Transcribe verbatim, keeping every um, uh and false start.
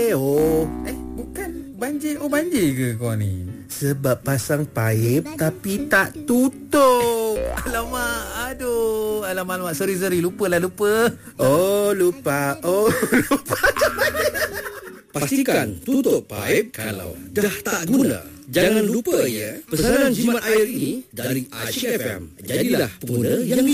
oh. Eh, bukan banjir. Oh, banjir ke kau ni? Sebab pasang paip tapi tak tutup. Alamak, aduh. Alamak, alamak. Sorry, sorry. Lupa lah, lupa. Oh, lupa. Oh, lupa. Pastikan tutup paip kalau dah tak guna. Jangan lupa ya, pesanan jimat air ini dari Asyik F M. Jadilah pengguna yang